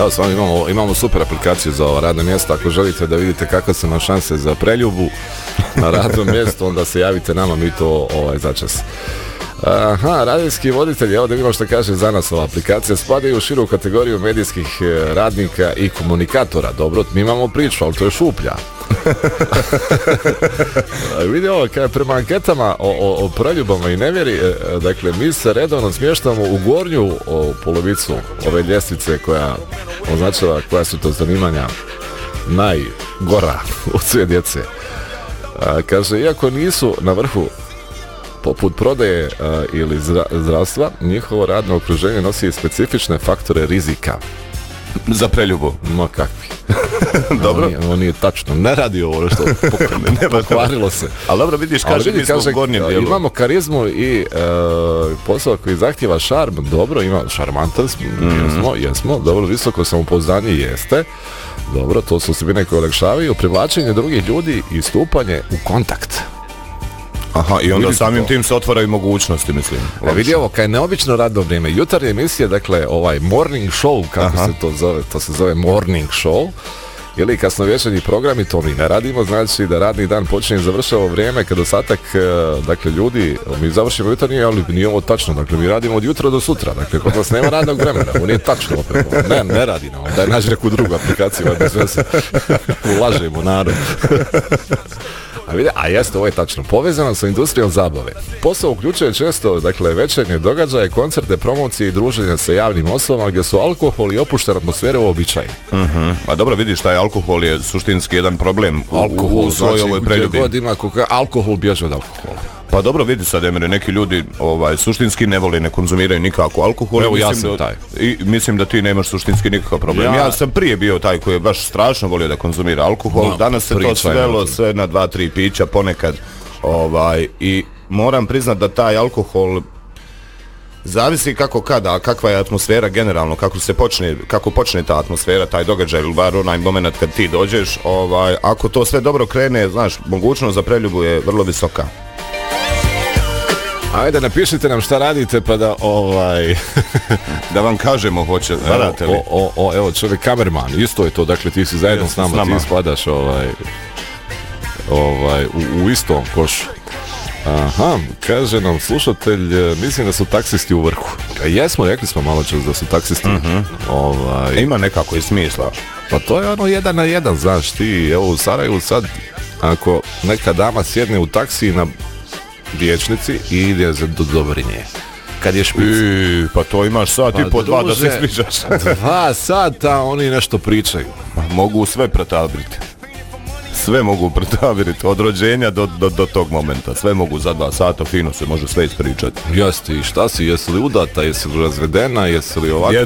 Da, stvarno imamo super aplikaciju za ova radna mjesta. Ako želite da vidite kakve su nam šanse za preljubu na radnom mjestu, onda se javite nama, mi to začas. Aha, radijski voditelji, evo da vidimo što kaže za nas ova aplikacija, spadaju u širu kategoriju medijskih radnika i komunikatora. Dobro, mi imamo priču, ali to je šuplja. Vidi ovo, prema anketama o preljubama i nevjeri, dakle, mi se redovno smještamo u gornju polovicu ove ljestvice koja označava koja su to zanimanja najgora u sve djece. Kaže, iako nisu na vrhu poput prodaje ili zdravstva, njihovo radno okruženje nosi specifične faktore rizika. Za preljubu? No kakvi. Dobro. Ovo nije tačno. Ne radi ovo što pokvarilo se. Ali dobro, vidiš, kaže, mi smo u gornjem dijelu. Imamo karizmu i posao koji zahtjeva šarm. Dobro, ima šarmantan, jesmo. Dobro, visoko samopouzdanje jeste. Dobro, to su osobine koje olakšavaju privlačenje drugih ljudi i stupanje u kontakt. Aha, i onda samim tim se otvaraju mogućnosti, mislim. Vidi ovo, kaj je neobično radno vrijeme. Jutarnje emisije, dakle, ovaj morning show, kako se to zove, to se zove morning show, ili kasnovečernji programi, to mi ne radimo, znači da radni dan počinje i završava vrijeme kad ostatak, dakle, ljudi, mi završimo jutarnje, ali nije ovo tačno, dakle, mi radimo od jutra do sutra, dakle, kod nas nema radnog vremena, ovo nije tačno, opet, ne radi nam, daj nađi neku drugu aplikaciju, sve se ulažemo narod. A jeste, ovo je tačno. Povezano sa industrijom zabave. Posao uključuje često, dakle, večernje događaje, koncerte, promocije i druženja sa javnim osobama gdje su alkohol i opuštena atmosfera uobičajeni. A dobro, vidiš, taj alkohol je suštinski jedan problem u svojoj ovoj preljubi. Gdje god ima alkohol, bježe od alkohola. Pa dobro, vidi sad, Emre, neki ljudi suštinski ne vole, ne konzumiraju nikako alkohol. Evo, ja sam taj. I mislim da ti nemaš suštinski nikakav problem. Ja sam prije bio taj koji je baš strašno volio da konzumira alkohol. No, danas se to svelo sve na 2-3 pića ponekad. I moram priznat da taj alkohol zavisi kakva je atmosfera generalno, kako počne ta atmosfera, taj događaj ili bar onaj moment kad ti dođeš. Ako to sve dobro krene, znaš, mogućnost za preljubu je vrlo visoka. Ajde, napišite nam šta radite pa da da vam kažemo hoće radite li. Evo, čovjek kamerman, isto je to, dakle ti si zajedno s nama, ti spadaš u istom košu. Aha, kaže nam slušatelj, mislim da su taksisti u vrhu. Jesmo, rekli smo malo čas da su taksisti. Ima nekako i smisla. Pa to je ono 1 na 1, znaš ti, evo u Sarajevu sad, ako neka dama sjedne u taksiji na vijećnici i ide do Dobrinje. Kad je špic. Pa to imaš sat i po 2 da se sviđaš. 2 sata oni nešto pričaju. Mogu sve pretabriti. Sve mogu pretabriti. Od rođenja do tog momenta. Sve mogu za 2 sata, fino se može sve ispričati. Jeste, i šta si? Jesi li udata? Jesi li razvedena? Jesi li ovako?